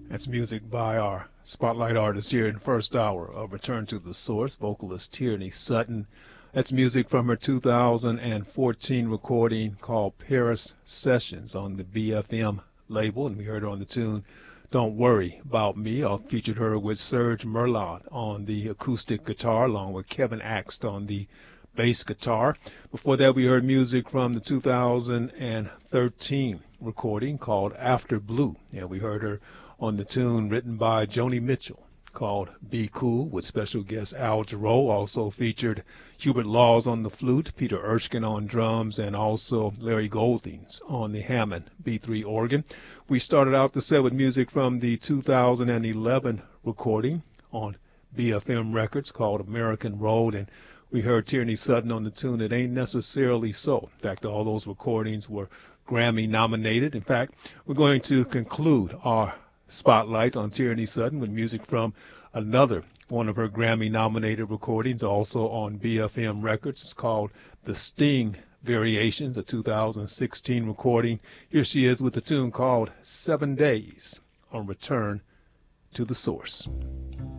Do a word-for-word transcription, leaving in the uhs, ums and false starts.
That's music by our spotlight artist here in the first hour of Return to the Source, vocalist Tierney Sutton. That's music from her two thousand fourteen recording called Paris Sessions on the B F M label, and we heard her on the tune Don't Worry About Me. I featured her with Serge Merlot on the acoustic guitar, along with Kevin Axt on the bass guitar. Before that, we heard music from the two thousand thirteen recording called After Blue, and we heard her on the tune written by Joni Mitchell called Be Cool, with special guest Al Jarreau. Also featured Hubert Laws on the flute, Peter Erskine on drums, and also Larry Goldings on the Hammond B three organ. We started out the set with music from the two thousand eleven recording on B F M Records called American Road, and we heard Tierney Sutton on the tune It Ain't Necessarily So. In fact, all those recordings were Grammy nominated. In fact, we're going to conclude our spotlight on Tierney Sutton with music from another one of her Grammy-nominated recordings, also on B F M Records. It's called The Sting Variations, a two thousand sixteen recording. Here she is with a tune called Seven Days on Return to the Source.